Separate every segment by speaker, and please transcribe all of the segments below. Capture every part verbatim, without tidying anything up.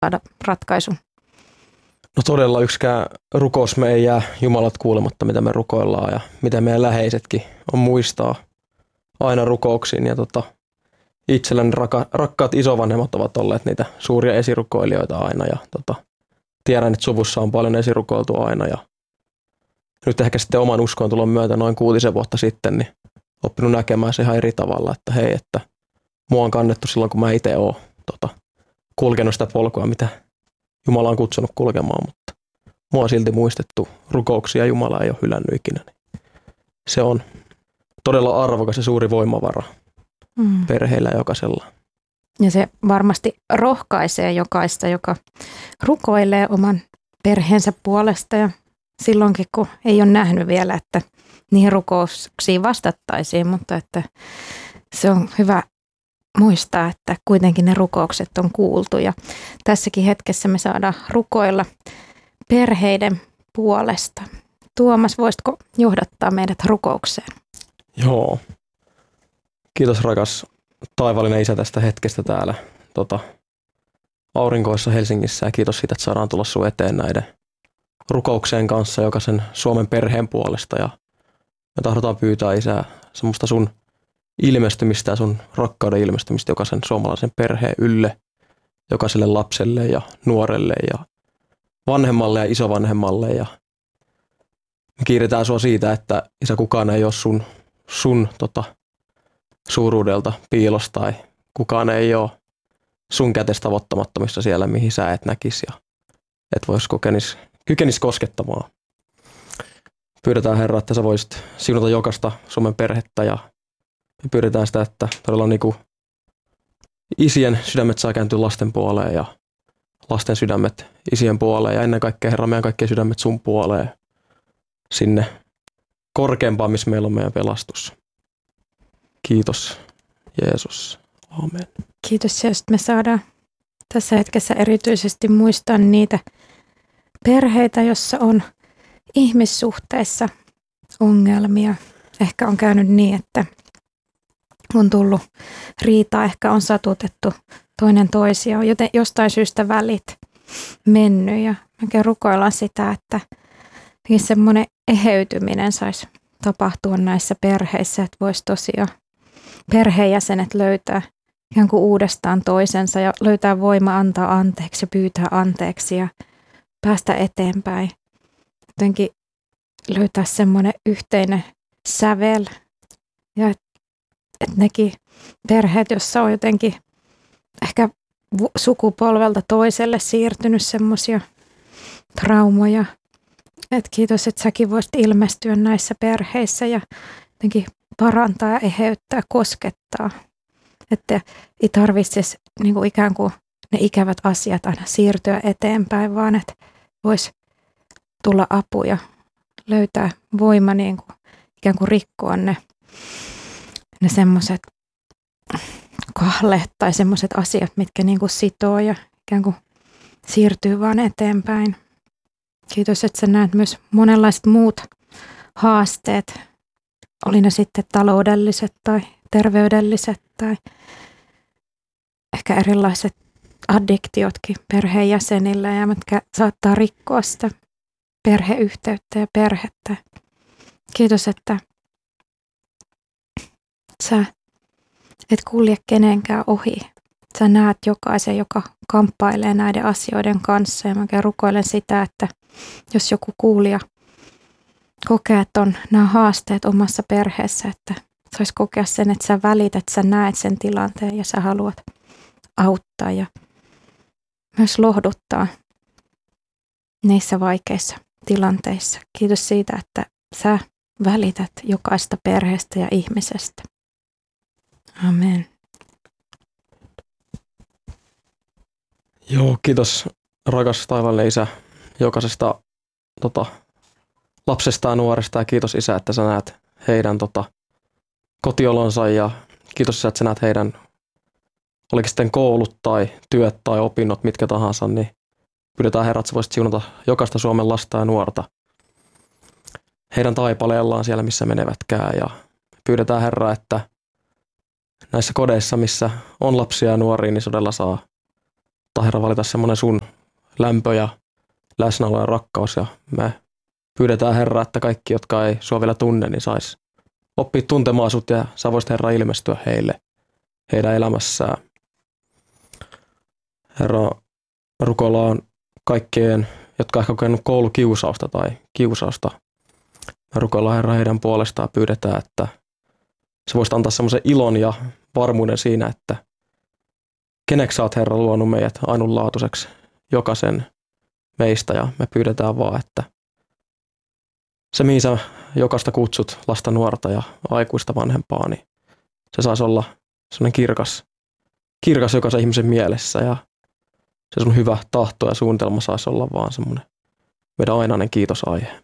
Speaker 1: saada ratkaisu?
Speaker 2: No todella yksikään rukous me ei jää Jumalat kuulematta, mitä me rukoillaan ja mitä meidän läheisetkin on muistaa aina rukouksiin. Ja tota, itselläni raka, rakkaat isovanhemmat ovat olleet niitä suuria esirukoilijoita aina ja tota, tiedän, että suvussa on paljon esirukoiltu aina ja nyt ehkä sitten oman uskon tulon myötä noin kuutisen vuotta sitten niin oppinut näkemään se ihan eri tavalla, että hei, että mua on kannettu silloin, kun mä itse oon tota, kulkenut sitä polkua, mitä Jumala on kutsunut kulkemaan, mutta mua on silti muistettu rukouksia, Jumala ei ole hylännyt ikinä. Se on todella arvokas ja suuri voimavara mm. perheillä jokaisella.
Speaker 1: Ja se varmasti rohkaisee jokaista, joka rukoilee oman perheensä puolesta ja silloinkin, kun ei ole nähnyt vielä, että niihin rukouksiin vastattaisiin, mutta että se on hyvä muistaa, että kuitenkin ne rukoukset on kuultu ja tässäkin hetkessä me saadaan rukoilla perheiden puolesta. Tuomas, voisitko johdattaa meidät rukoukseen?
Speaker 2: Joo. Kiitos rakas taivaallinen Isä tästä hetkestä täällä tota, aurinkoissa Helsingissä ja kiitos siitä, että saadaan tulla sun eteen näiden rukoukseen kanssa jokaisen Suomen perheen puolesta ja me tahdotaan pyytää Isää semmoista sun ilmestymistä ja sun rakkauden ilmestymistä jokaisen suomalaisen perheen ylle, jokaiselle lapselle ja nuorelle ja vanhemmalle ja isovanhemmalle. Ja me kiiretään sua siitä, että Isä, kukaan ei ole sun, sun tota, suuruudelta piilossa tai kukaan ei ole sun kätestä tavoittamattomissa siellä, mihin sä et näkisi ja et vois kokenis, kykenis koskettamaan. Pyydetään Herra, että sä voisit siunata jokaista Suomen perhettä ja me pyydetään sitä, että todella niin kuin isien sydämet saa kääntyä lasten puoleen ja lasten sydämet isien puoleen ja ennen kaikkea Herra meidän kaikkien sydämet sun puoleen sinne korkeampaan, missä meillä on meidän pelastus. Kiitos Jeesus. Amen.
Speaker 1: Kiitos Jeesus, me saadaan tässä hetkessä erityisesti muistaa niitä perheitä, jossa on ihmissuhteissa ongelmia. Ehkä on käynyt niin, että on tullut riitaa, ehkä on satutettu toinen toisiaan, joten jostain syystä välit mennyt ja me rukoillaan sitä, että semmoinen eheytyminen saisi tapahtua näissä perheissä, että voisi tosiaan perheenjäsenet löytää ikään kuin uudestaan toisensa ja löytää voima antaa anteeksi ja pyytää anteeksi ja päästä eteenpäin. Jotenkin löytää semmoinen yhteinen sävel ja että et nekin perheet, joissa on jotenkin ehkä sukupolvelta toiselle siirtynyt semmoisia traumoja. Et kiitos, että säkin voisit ilmestyä näissä perheissä ja jotenkin parantaa ja eheyttää, koskettaa. Että ei tarvitsisi niin kuin ikään kuin ne ikävät asiat aina siirtyä eteenpäin, vaan että voisi tulla apu ja löytää voima niin kuin, ikään kuin rikkoa ne, ne semmoiset kahleet tai semmoiset asiat, mitkä niin kuin sitoo ja ikään kuin siirtyy vaan eteenpäin. Kiitos, että sä näet myös monenlaiset muut haasteet, oli ne sitten taloudelliset tai terveydelliset tai ehkä erilaiset addiktiotkin perheenjäsenillä ja mitkä saattaa rikkoa sitä perheyhteyttä ja perhettä. Kiitos, että sä et kulje kenenkään ohi. Sä näet jokaisen, joka kamppailee näiden asioiden kanssa ja mä rukoilen sitä, että jos joku kuulija kokee, että on nämä haasteet omassa perheessä, että saisi kokea sen, että sä välität, sä näet sen tilanteen ja sä haluat auttaa ja myös lohduttaa niissä vaikeissa tilanteissa. Kiitos siitä, että sä välität jokaista perheestä ja ihmisestä. Amen.
Speaker 2: Joo, kiitos rakas taivaallinen Isä jokaisesta tota, lapsesta ja nuoresta ja kiitos Isä, että sä näet heidän tota, kotiolonsa ja kiitos Isä, että sä näet heidän, oliko sitten koulut tai työt tai opinnot, mitkä tahansa, niin pyydetään Herra, että sä voisit siunata jokaista Suomen lasta ja nuorta heidän taipaleellaan siellä, missä menevätkään ja pyydetään Herra, että näissä kodeissa, missä on lapsia ja nuoria, niin todella saa Tahto Herra valita semmoinen sun lämpö ja läsnäolo ja rakkaus. Ja me pyydetään Herra, että kaikki, jotka ei sua vielä tunne, niin sais oppia tuntemaan sut ja sä voisit Herra ilmestyä heille, heidän elämässään. Herra, me rukoillaan kaikkien, jotka ehkä kokenut koulukiusausta tai kiusausta. Me rukoillaan Herra heidän puolestaan, pyydetään, että sä voisit antaa semmoisen ilon ja varmuuden siinä, että keneksi sä oot Herra luonut meidät ainutlaatuiseksi jokaisen meistä, ja me pyydetään vaan, että se mihin sä jokaista kutsut, lasta, nuorta ja aikuista vanhempaa, niin se saisi olla semmoinen kirkas, kirkas jokaisen ihmisen mielessä, ja se sun hyvä tahto ja suunnitelma saisi olla vaan semmoinen meidän ainainen kiitosaihe.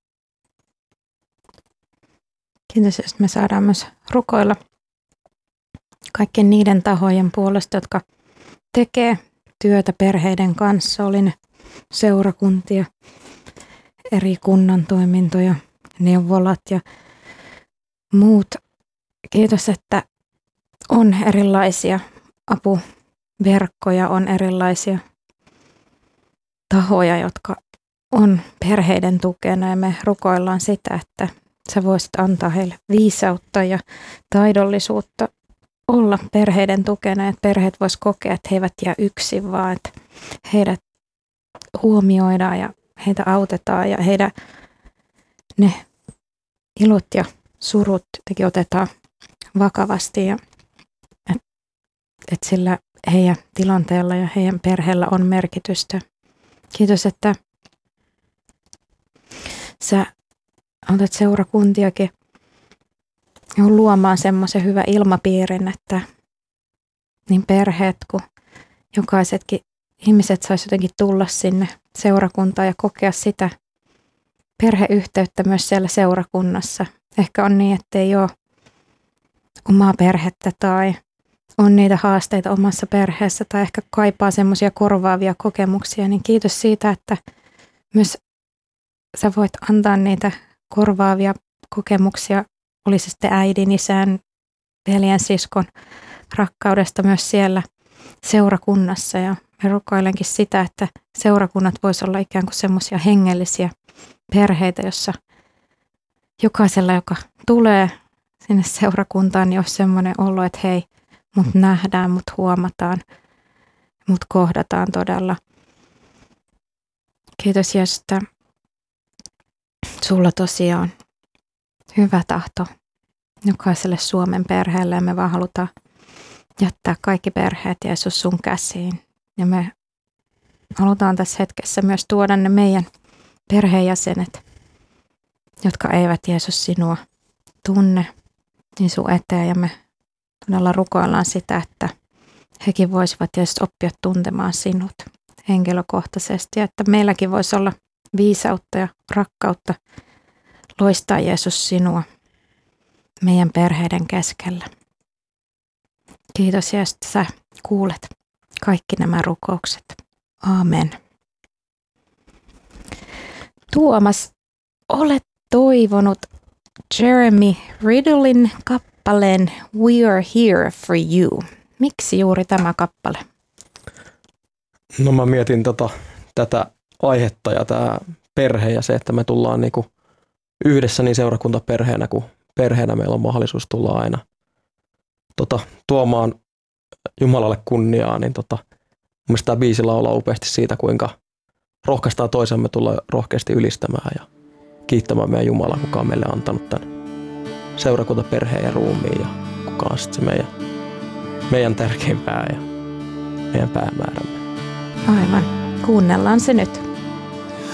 Speaker 1: Kiitos, että me saadaan myös rukoilla kaikkien niiden tahojen puolesta, jotka tekee työtä perheiden kanssa, oli ne seurakuntia, eri kunnan toimintoja, neuvolat ja muut. Kiitos, että on erilaisia apuverkkoja, on erilaisia tahoja, jotka on perheiden tukena, ja me rukoillaan sitä, että sä voisit antaa heille viisautta ja taidollisuutta olla perheiden tukena, että perheet vois kokea, että he eivät jää yksin, vaan että heidät huomioidaan ja heitä autetaan ja heidän ne ilot ja surut jotenkin otetaan vakavasti, ja että et sillä heidän tilanteella ja heidän perheellä on merkitystä. Kiitos, että sä autat seurakuntiakin luomaan semmoisen hyvän ilmapiirin, että niin perheet kuin jokaisetkin ihmiset sais jotenkin tulla sinne seurakuntaan ja kokea sitä perheyhteyttä myös siellä seurakunnassa. Ehkä on niin, että ei ole omaa perhettä tai on niitä haasteita omassa perheessä tai ehkä kaipaa semmoisia korvaavia kokemuksia, niin kiitos siitä, että myös sä voit antaa niitä korvaavia kokemuksia, oli se sitten äidin, isän, veljen, siskon rakkaudesta myös siellä seurakunnassa. Ja mä rukoilenkin sitä, että seurakunnat vois olla ikään kuin semmoisia hengellisiä perheitä, jossa jokaisella, joka tulee sinne seurakuntaan, niin olisi semmoinen olo, että hei, mut nähdään, mut huomataan, mut kohdataan todella. Kiitos Jeesus, että sulla tosiaan hyvä tahto jokaiselle Suomen perheelle, ja me vaan halutaan jättää kaikki perheet Jeesus sun käsiin. Ja me halutaan tässä hetkessä myös tuoda ne meidän perheenjäsenet, jotka eivät Jeesus sinua tunne, niin sun eteen. Ja me todella rukoillaan sitä, että hekin voisivat Jeesus oppia tuntemaan sinut henkilökohtaisesti, ja että meilläkin voisi olla viisautta ja rakkautta loistaa Jeesus sinua meidän perheiden keskellä. Kiitos Jeesus, että sä kuulet kaikki nämä rukoukset. Aamen. Tuomas, olet toivonut Jeremy Riddlein kappaleen We Are Here For You. Miksi juuri tämä kappale?
Speaker 2: No mä mietin tota, tätä aihetta ja tämä perhe ja se, että me tullaan niinku yhdessä niin seurakuntaperheenä kuin perheenä meillä on mahdollisuus tulla aina tota, tuomaan Jumalalle kunniaa, niin tota, mun mielestä tämä biisi laulaa upeasti siitä, kuinka rohkaistaan toisemme tulla rohkeasti ylistämään ja kiittämään meidän Jumalaa, kuka on meille antanut tämän seurakuntaperheen ja ruumiin ja kuka on sitten se meidän, meidän tärkein pää ja meidän päämäärämme.
Speaker 1: Aivan. Kuunnellaan se nyt.